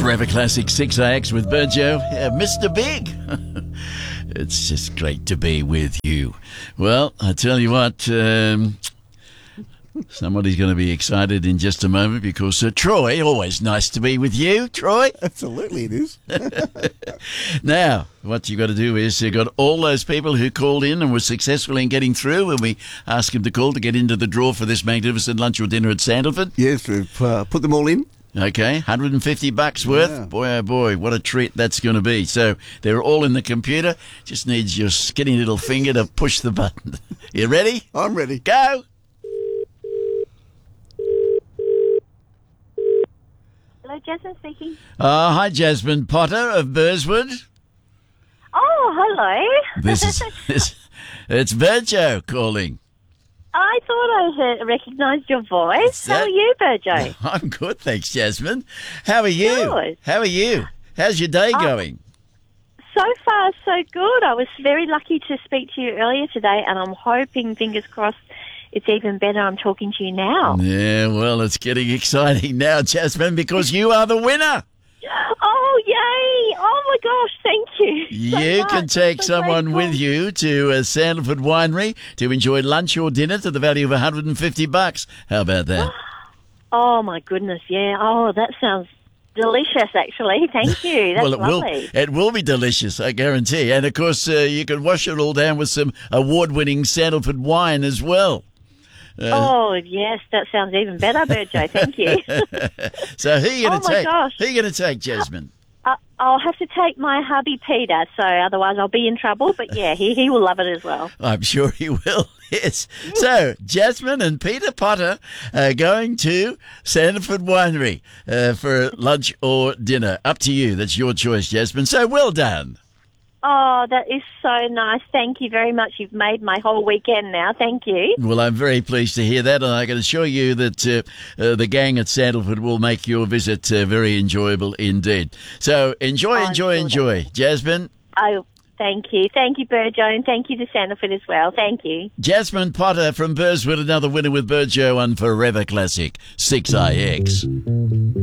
Forever Classic 6AX with Burjo. Mr. Big. It's just great to be with you. Well, I tell you what, somebody's going to be excited in just a moment because Troy, always nice to be with you, Troy. Absolutely it is. Now, what you got to do is you've got all those people who called in and were successful in getting through when we asked them to call to get into the draw for this magnificent lunch or dinner at Sandalford. Yes, we've put them all in. Okay, $150 worth. Yeah. Boy, oh boy, what a treat that's going to be. So they're all in the computer. Just needs your skinny little finger to push the button. You ready? I'm ready. Go. Hello, Jasmine speaking. Hi, Jasmine Potter of Burswood. Oh, hello. It's Burjo calling. I thought I recognised your voice. How are you, Burjo? I'm good, thanks, Jasmine. How are you? Good. How are you? How's your day going? So far, so good. I was very lucky to speak to you earlier today, and I'm hoping, fingers crossed, it's even better I'm talking to you now. Yeah, well, it's getting exciting now, Jasmine, because you are the winner. Oh, yay! Oh, my gosh, thank you. You can take someone grateful. with you to Sandalford Winery to enjoy lunch or dinner to the value of $150. How about that? Oh, my goodness, yeah. Oh, that sounds delicious, actually. Thank you. That's Well, lovely. it will be delicious, I guarantee. And, of course, you can wash it all down with some award-winning Sandalford wine as well. Oh, yes, that sounds even better, Burjo. Thank you. So who are you going to Oh, my take? gosh. Who are you going to take, Jasmine? I'll have to take my hubby Peter, so otherwise I'll be in trouble. But yeah, he will love it as well. I'm sure he will, yes. So, Jasmine and Peter Potter are going to Sandalford Winery for lunch or dinner. Up to you. That's your choice, Jasmine. So, well done. Oh, that is so nice. Thank you very much. You've made my whole weekend now. Thank you. Well, I'm very pleased to hear that, and I can assure you that the gang at Sandalford will make your visit very enjoyable indeed. So, enjoy. Jasmine. Oh, thank you. Thank you, Burjo, and thank you to Sandalford as well. Thank you. Jasmine Potter from Burswood, another winner with Burjo on Forever Classic 6IX.